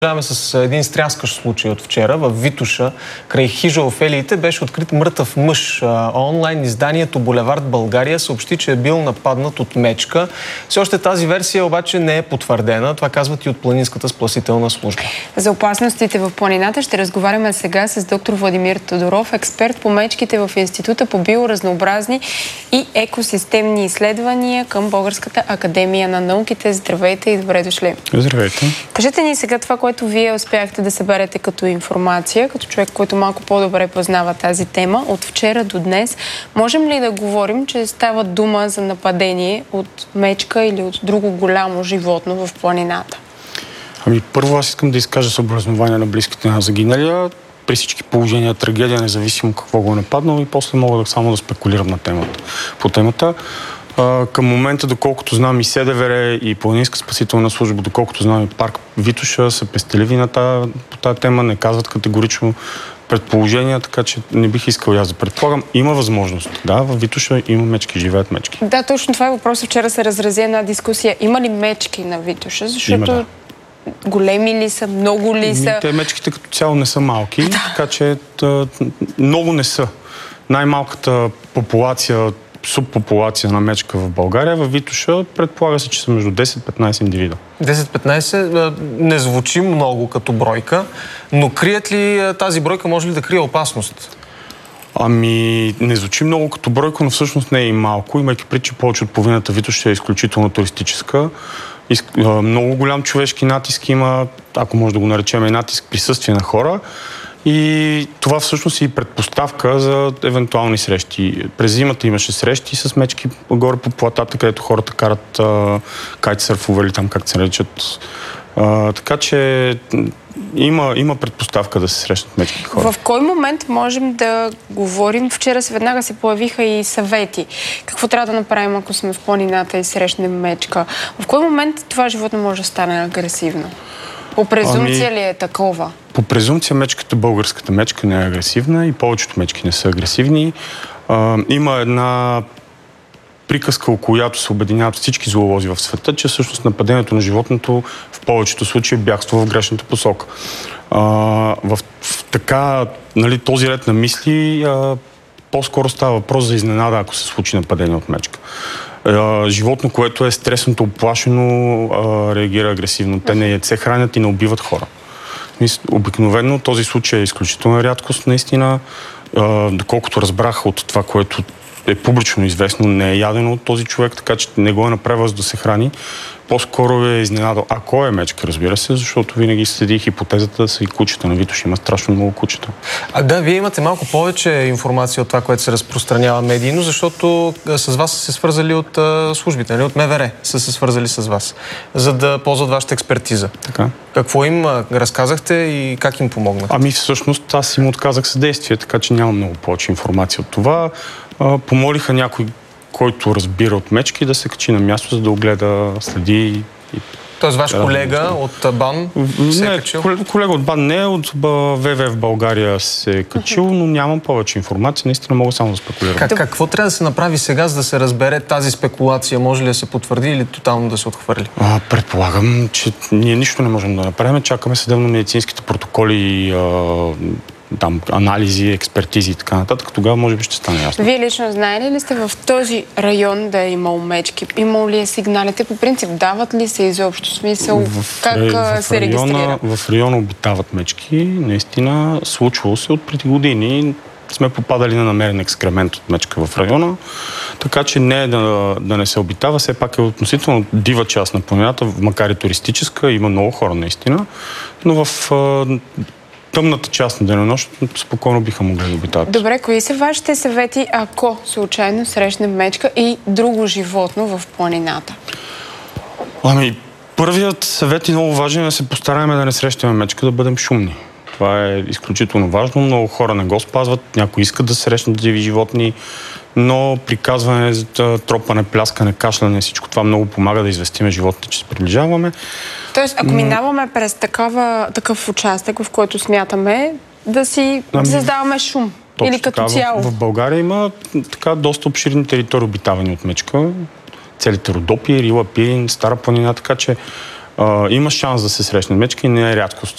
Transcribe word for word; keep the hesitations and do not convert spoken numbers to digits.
Продължаваме с един стряскащ случай от вчера. В Витоша, край хижа Офелиите, беше открит мъртъв мъж. Онлайн изданието Булевард България съобщи, че е бил нападнат от мечка. Все още тази версия обаче не е потвърдена. Това казват и от Планинската спасителна служба. За опасностите в планината ще разговаряме сега с доктор Владимир Тодоров, експерт по мечките в Института по биоразнообразни и екосистемни изследвания към Българската академия на науките. Здравейте и добре дошли. Здравейте. Кажете ни сега това, което вие успяхте да съберете като информация, като човек, който малко по-добре познава тази тема, от вчера до днес. Можем ли да говорим, че става дума за нападение от мечка или от друго голямо животно в планината? Ами първо аз искам да изкажа съболезнования на близките на загиналия. При всички положения трагедия, независимо какво го е нападнало, и после мога да само да спекулирам на темата. По темата. Uh, към момента, доколкото знам и СДВР и Планинска спасителна служба, доколкото знам и парк Витоша, са пестеливи на тая, по тази тема, не казват категорично предположения, така че не бих искал аз да предполагам. Има възможност. Да, в Витоша има мечки, живеят мечки. Да, точно това е въпросът. Вчера се разрази една дискусия. Има ли мечки на Витоша? Защото има, да. Големи ли са, много ли са? Те мечките като цяло не са малки, да. Така че тъ, много не са. Най-малката популация, субпопулация на мечка в България, във Витоша, предполага се, че са между десет-петнайсет индивида. десет-петнайсет не звучи много като бройка, но крият ли тази бройка, може ли да крие опасност? Ами, не звучи много като бройка, но всъщност не е и малко, имайки предвид, че повече от половината Витоша е изключително туристическа. Много голям човешки натиск има, ако може да го наречем и натиск, присъствие на хора. И това всъщност е и предпоставка за евентуални срещи. През зимата имаше срещи с мечки горе по платата, където хората карат кайтсърфове или там как се наричат. А, така че има, има предпоставка да се срещнат мечки хора. В кой момент можем да говорим? Вчера се веднага се появиха и съвети. Какво трябва да направим, ако сме в планината и срещнем мечка? В кой момент това животно може да стане агресивно? По презумпция ами, ли е такова? По презумпция мечката, българската мечка не е агресивна и повечето мечки не са агресивни. А, има една приказка, около която се обединяват всички зоолози в света, че всъщност нападението на животното в повечето случаи бягства в грешната посока. А, в, в така, нали, този ред на мисли а, по-скоро става въпрос за изненада, ако се случи нападение от мечка. Uh, животно, което е стреснато, оплашено, uh, реагира агресивно. Те не се хранят и не убиват хора. Обикновено този случай е изключителна рядкост, наистина. Uh, доколкото разбрах от това, което е публично известно, не е ядено от този човек, така че не го е направил за да се храни. По-скоро е изненадал. Ако е мечка, разбира се, защото винаги следи хипотезата да са и кучета. На Витоша има страшно много кучета. А да, вие имате малко повече информация от това, което се разпространява медийно, защото с вас са се свързали от а, службите, нали? От МВР са се свързали с вас, за да ползват вашата експертиза. Така. Какво им а, разказахте и как им помогнахте? Ами всъщност аз им отказах съдействие, така че нямам много повече информация от това. А, помолиха някой, който разбира от мечки, да се качи на място, за да огледа, следи. И... Тоест ваш колега от БАН се е качил? Колега от БАН не, от ВВ в България се е качил, но нямам повече информация. Наистина мога само да спекулирам. Как, какво трябва да се направи сега, за да се разбере тази спекулация? Може ли да се потвърди или тотално да се отхвърли? А, предполагам, че ние нищо не можем да направим. Чакаме съдебно-медицинските протоколи, а, там, анализи, експертизи и така нататък. Тогава може би ще стане ясно. Вие лично знаете ли сте в този район да е имал мечки? Имало ли е сигналите? По принцип, дават ли се изобщо смисъл? В, как в, се района, регистрира? В района обитават мечки. Наистина случвало се от преди години. Сме попадали на намерен екскремент от мечка в района. Така че не е да, да не се обитава. Все пак е относително дива част на планината, макар и туристическа. Има много хора наистина. Но в тъмната част на денонощно спокойно биха могли да обитават. Добре, кои са вашите съвети, ако случайно срещнем мечка и друго животно в планината? Ами, първият съвет е много важен, да се постараем да не срещаме мечка, да бъдем шумни. Това е изключително важно. Много хора не го спазват, някои искат да срещнат диви животни, но приказване, тропане, пляскане, кашляне, всичко това много помага да известиме животните, че се приближаваме. Тоест, ако минаваме през такава, такъв участък, в който смятаме да си ами, създаваме шум, или като така, цяло? В, в България има така доста обширни територии, обитавани от мечка. Целите Родопи, Рила, Пирин, Стара планина, така че а, има шанс да се срещне мечка и не е рядкост.